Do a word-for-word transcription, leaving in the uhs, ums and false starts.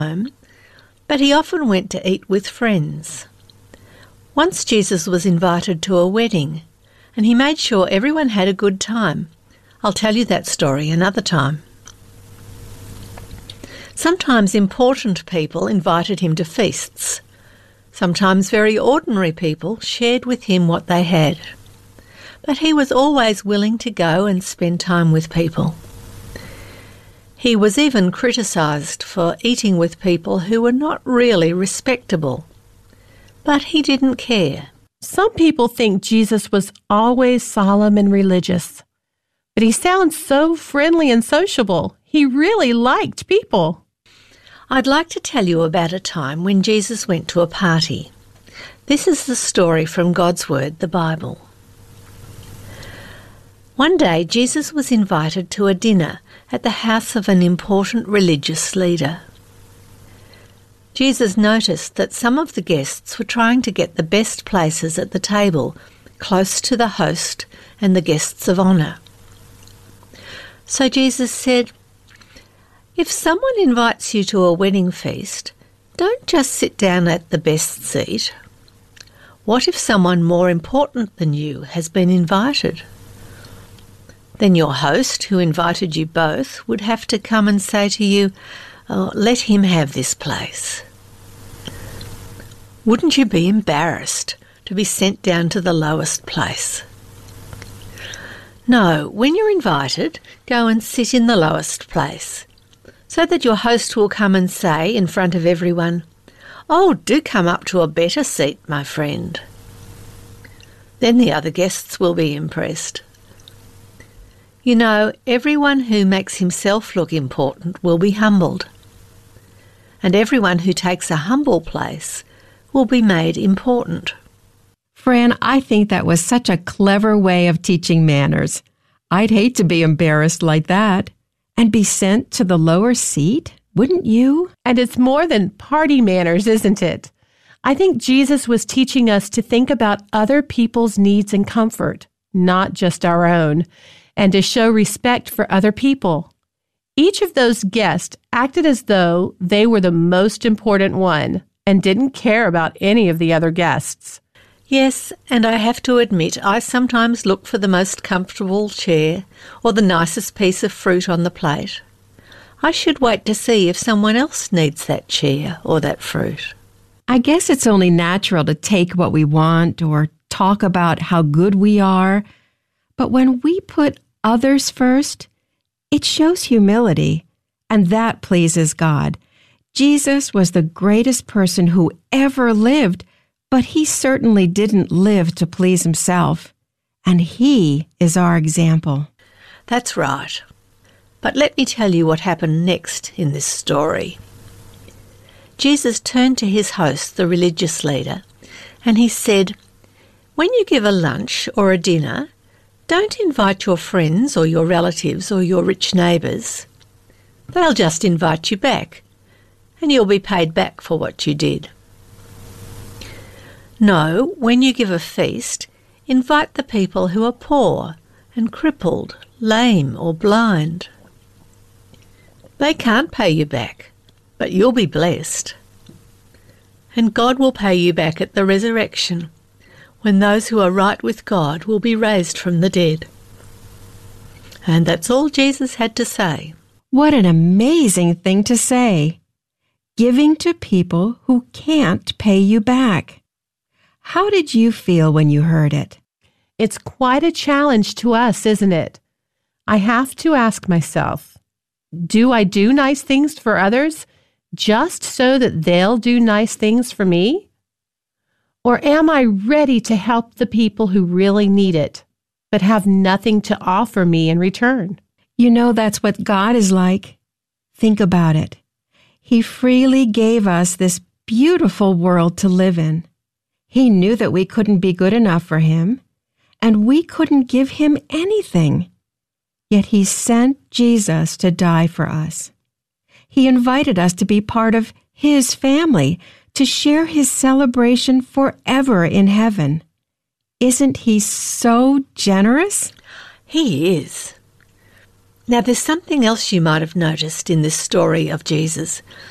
home, but he often went to eat with friends. Once Jesus was invited to a wedding, and he made sure everyone had a good time. I'll tell you that story another time. Sometimes important people invited him to feasts. Sometimes very ordinary people shared with him what they had. But he was always willing to go and spend time with people. He was even criticised for eating with people who were not really respectable. But he didn't care. Some people think Jesus was always solemn and religious. But he sounds so friendly and sociable. He really liked people. I'd like to tell you about a time when Jesus went to a party. This is the story from God's Word, the Bible. One day, Jesus was invited to a dinner at the house of an important religious leader. Jesus noticed that some of the guests were trying to get the best places at the table, close to the host and the guests of honour. So Jesus said, "If someone invites you to a wedding feast, don't just sit down at the best seat. What if someone more important than you has been invited? Then your host, who invited you both, would have to come and say to you, oh, let him have this place. Wouldn't you be embarrassed to be sent down to the lowest place? No, when you're invited, go and sit in the lowest place, so that your host will come and say in front of everyone, oh, do come up to a better seat, my friend. Then the other guests will be impressed. You know, everyone who makes himself look important will be humbled, and everyone who takes a humble place will be made important." Fran, I think that was such a clever way of teaching manners. I'd hate to be embarrassed like that and be sent to the lower seat, wouldn't you? And it's more than party manners, isn't it? I think Jesus was teaching us to think about other people's needs and comfort, not just our own, and to show respect for other people. Each of those guests acted as though they were the most important one and didn't care about any of the other guests. Yes, and I have to admit I sometimes look for the most comfortable chair or the nicest piece of fruit on the plate. I should wait to see if someone else needs that chair or that fruit. I guess it's only natural to take what we want or talk about how good we are. But when we put others first, it shows humility, and that pleases God. Jesus was the greatest person who ever lived, but he certainly didn't live to please himself, and he is our example. That's right. But let me tell you what happened next in this story. Jesus turned to his host, the religious leader, and he said, "When you give a lunch or a dinner, don't invite your friends or your relatives or your rich neighbours. They'll just invite you back, and you'll be paid back for what you did. No, when you give a feast, invite the people who are poor and crippled, lame or blind. They can't pay you back, but you'll be blessed. And God will pay you back at the resurrection, when those who are right with God will be raised from the dead." And that's all Jesus had to say. What an amazing thing to say. Giving to people who can't pay you back. How did you feel when you heard it? It's quite a challenge to us, isn't it? I have to ask myself, do I do nice things for others just so that they'll do nice things for me? Or am I ready to help the people who really need it, but have nothing to offer me in return? You know, that's what God is like. Think about it. He freely gave us this beautiful world to live in. He knew that we couldn't be good enough for him, and we couldn't give him anything. Yet he sent Jesus to die for us. He invited us to be part of his family, to share his celebration forever in heaven. Isn't he so generous? He is. Now, there's something else you might have noticed in this story of Jesus.